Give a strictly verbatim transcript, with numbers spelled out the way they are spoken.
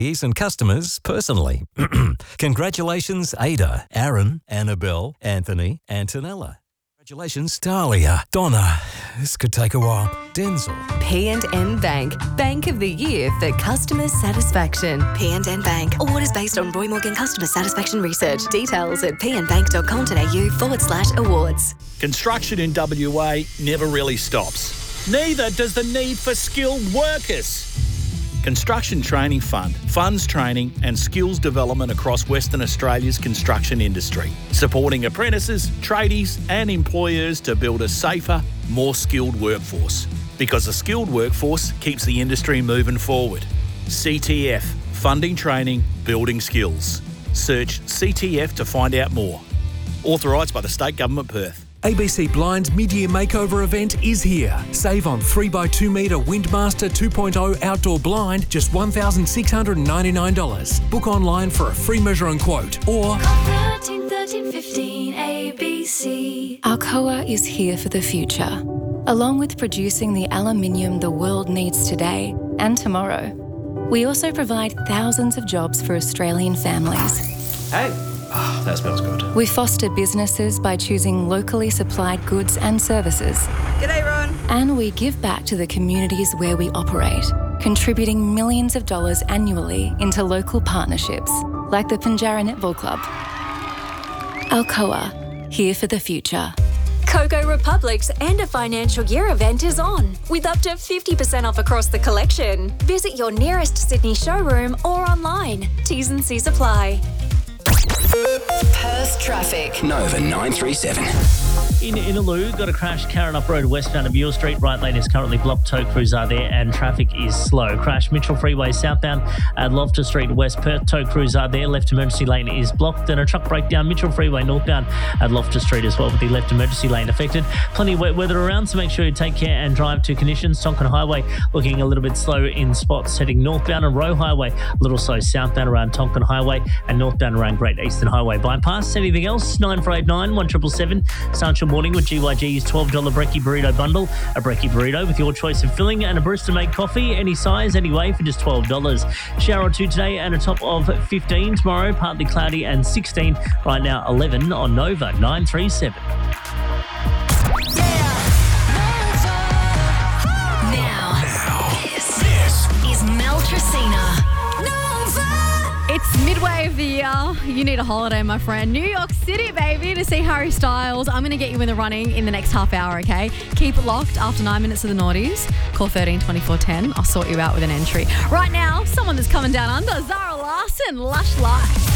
and customers personally. Congratulations, Ada, Aaron, Annabelle, Anthony, Antonella. Congratulations, Dahlia, Donna. This could take a while. Denzel. P and N Bank, Bank of the Year for customer satisfaction. P and N Bank, awards based on Roy Morgan customer satisfaction research. Details at pnbank.com.au forward slash awards. Construction in W A never really stops. Neither does the need for skilled workers. Construction Training Fund funds training and skills development across Western Australia's construction industry, supporting apprentices, tradies and employers to build a safer, more skilled workforce. Because a skilled workforce keeps the industry moving forward. C T F, funding training, building skills. Search C T F to find out more. Authorised by the State Government, Perth. A B C Blind's mid-year makeover event is here. Save on three by two metre Windmaster two point oh outdoor blind, just one thousand six hundred ninety-nine dollars. Book online for a free measure and quote, or thirteen thirteen fifteen A B C. Alcoa is here for the future. Along with producing the aluminium the world needs today and tomorrow, we also provide thousands of jobs for Australian families. Hey. Oh, that smells good. We foster businesses by choosing locally supplied goods and services. G'day, Ron. And we give back to the communities where we operate, contributing millions of dollars annually into local partnerships, like the Pinjarra Netball Club. Alcoa, here for the future. Coco Republic's End of Financial Year event is on, with up to fifty percent off across the collection. Visit your nearest Sydney showroom or online. T's and C's apply. Perth traffic. Nova nine three seven. In Innaloo, got a crash, Karrinyup Road westbound of Beale Street. Right lane is currently blocked. Tow crews are there and traffic is slow. Crash, Mitchell Freeway southbound at Loftus Street, West Perth. Tow crews are there. Left emergency lane is blocked. Then a truck breakdown, Mitchell Freeway northbound at Loftus Street as well, with the left emergency lane affected. Plenty of wet weather around, so make sure you take care and drive to conditions. Tonkin Highway looking a little bit slow in spots, heading northbound, and Roe Highway a little slow southbound around Tonkin Highway and northbound around Great Eastern Highway bypass. Anything else? nine four eight nine, one seven seven seven. Sancho Morning with G Y G's twelve dollars brekkie burrito bundle. A brekkie burrito with your choice of filling and a barista-made coffee, any size, any way, for just twelve dollars. Shower or two today and a top of fifteen. Tomorrow, partly cloudy and sixteen. Right now, eleven on Nova nine three seven. It's midway of the year. You need a holiday, my friend. New York City, baby, to see Harry Styles. I'm going to get you in the running in the next half hour, okay? Keep it locked after nine minutes of the noughties. Call thirteen twenty-four ten. I'll sort you out with an entry. Right now, someone that's coming down under, Zara Larsson, Lush Life.